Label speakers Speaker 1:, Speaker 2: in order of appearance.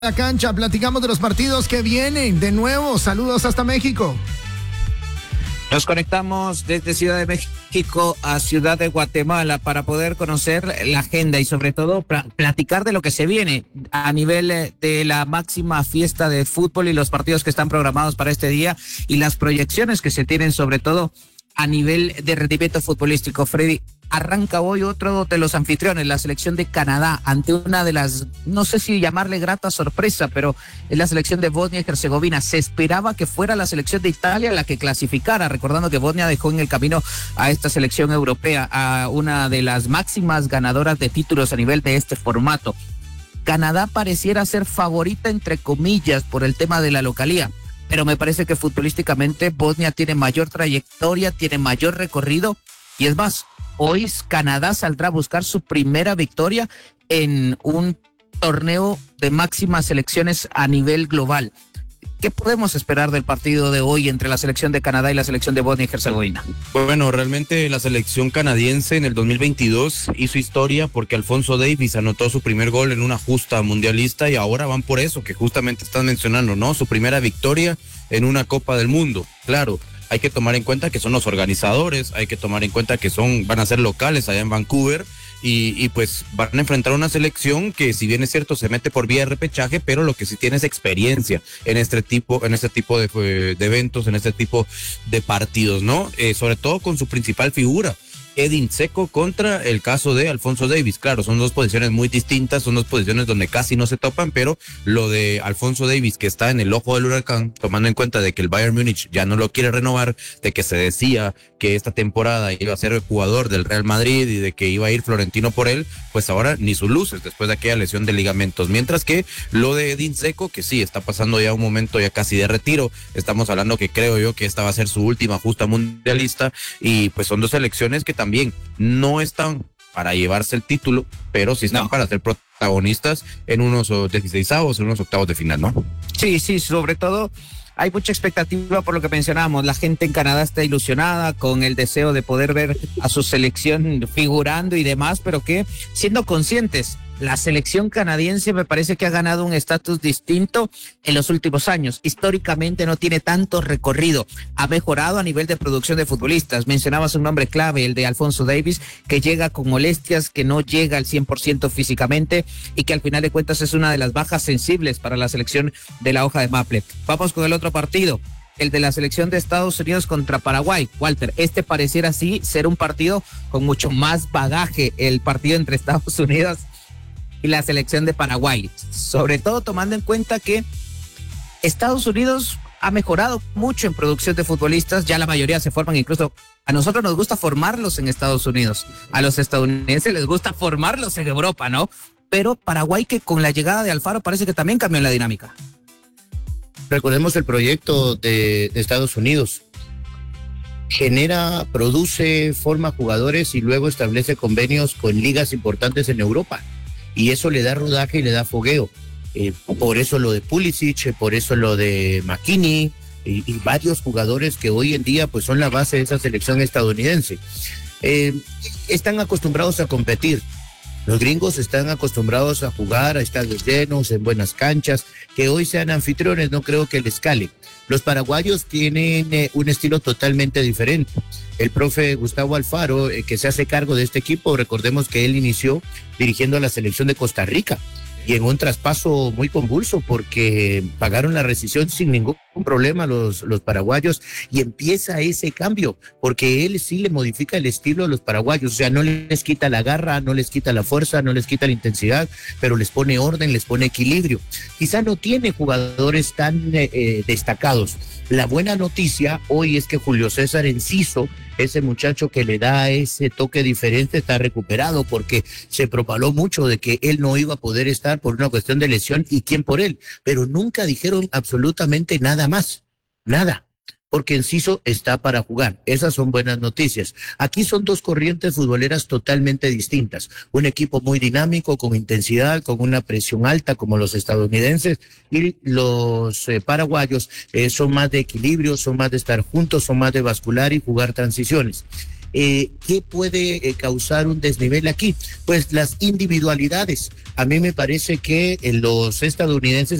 Speaker 1: La cancha, platicamos de los partidos que vienen. De nuevo, saludos hasta México.
Speaker 2: Nos conectamos desde Ciudad de México a Ciudad de Guatemala para poder conocer la agenda y sobre todo platicar de lo que se viene a nivel de la máxima fiesta de fútbol y los partidos que están programados para este día y las proyecciones que se tienen sobre todo a nivel de rendimiento futbolístico. Freddy, arranca hoy otro de los anfitriones, la selección de Canadá, ante una de las, no sé si llamarle grata sorpresa, pero es la selección de Bosnia y Herzegovina. Se esperaba que fuera la selección de Italia la que clasificara, recordando que Bosnia dejó en el camino a esta selección europea, a una de las máximas ganadoras de títulos a nivel de este formato. Canadá pareciera ser favorita, entre comillas, por el tema de la localía, pero me parece que futbolísticamente Bosnia tiene mayor trayectoria, tiene mayor recorrido, y es más, hoy Canadá saldrá a buscar su primera victoria en un torneo de máximas selecciones a nivel global. ¿Qué podemos esperar del partido de hoy entre la selección de Canadá y la selección de Bosnia y Herzegovina?
Speaker 3: Bueno, realmente la selección canadiense en el 2022 hizo historia porque Alphonso Davies anotó su primer gol en una justa mundialista y ahora van por eso que justamente están mencionando, ¿no? Su primera victoria en una Copa del Mundo. Claro, hay que tomar en cuenta que son los organizadores, hay que tomar en cuenta que van a ser locales allá en Vancouver y pues van a enfrentar una selección que, si bien es cierto, se mete por vía de repechaje, pero lo que sí tiene es experiencia en este tipo de eventos, en este tipo de partidos, ¿no? Sobre todo con su principal figura, Edin Dzeko, contra el caso de Alphonso Davies. Claro, son dos posiciones muy distintas, son dos posiciones donde casi no se topan, pero lo de Alphonso Davies, que está en el ojo del huracán, tomando en cuenta de que el Bayern Múnich ya no lo quiere renovar, de que se decía que esta temporada iba a ser el jugador del Real Madrid y de que iba a ir Florentino por él, pues ahora ni sus luces después de aquella lesión de ligamentos. Mientras que lo de Edin Dzeko, que sí, está pasando ya un momento ya casi de retiro, estamos hablando que creo yo que esta va a ser su última justa mundialista, y pues son dos selecciones que también no están para llevarse el título, pero sí están para ser protagonistas en unos 16avos, en unos octavos de final, ¿no?
Speaker 2: Sí, sobre todo hay mucha expectativa por lo que mencionábamos. La gente en Canadá está ilusionada con el deseo de poder ver a su selección figurando y demás, pero que siendo conscientes, la selección canadiense me parece que ha ganado un estatus distinto en los últimos años. Históricamente no tiene tanto recorrido. Ha mejorado a nivel de producción de futbolistas. Mencionabas un nombre clave, el de Alphonso Davies, que llega con molestias, que no llega al 100% físicamente y que al final de cuentas es una de las bajas sensibles para la selección de la hoja de maple. Vamos con el otro partido, el de la selección de Estados Unidos contra Paraguay. Walter, este pareciera así ser un partido con mucho más bagaje, el partido entre Estados Unidos y la selección de Paraguay, sobre todo tomando en cuenta que Estados Unidos ha mejorado mucho en producción de futbolistas, ya la mayoría se forman, incluso a nosotros nos gusta formarlos en Estados Unidos, a los estadounidenses les gusta formarlos en Europa, ¿no? Pero Paraguay, que con la llegada de Alfaro parece que también cambió la dinámica.
Speaker 4: Recordemos el proyecto de Estados Unidos. Produce, forma jugadores y luego establece convenios con ligas importantes en Europa. Y eso le da rodaje y le da fogueo. Por eso lo de Pulisic, por eso lo de McKinney y varios jugadores que hoy en día pues son la base de esa selección estadounidense. Están acostumbrados a competir. Los gringos están acostumbrados a jugar a estadios llenos, en buenas canchas. Que hoy sean anfitriones no creo que les cale. Los paraguayos tienen un estilo totalmente diferente. El profe Gustavo Alfaro, que se hace cargo de este equipo, recordemos que él inició dirigiendo a la selección de Costa Rica y en un traspaso muy convulso porque pagaron la rescisión sin ningún problema los paraguayos, y empieza ese cambio porque él sí le modifica el estilo a los paraguayos, o sea, no les quita la garra, no les quita la fuerza, no les quita la intensidad, pero les pone orden, les pone equilibrio. Quizá no tiene jugadores tan destacados. La buena noticia hoy es que Julio César Enciso, ese muchacho que le da ese toque diferente, está recuperado porque se propaló mucho de que él no iba a poder estar por una cuestión de lesión y quién por él, pero nunca dijeron absolutamente nada más, nada, porque Enciso está para jugar. Esas son buenas noticias. Aquí son dos corrientes futboleras totalmente distintas. Un equipo muy dinámico, con intensidad, con una presión alta como los estadounidenses, y los paraguayos son más de equilibrio, son más de estar juntos, son más de bascular y jugar transiciones. ¿Qué puede causar un desnivel aquí? Pues las individualidades. A mí me parece que los estadounidenses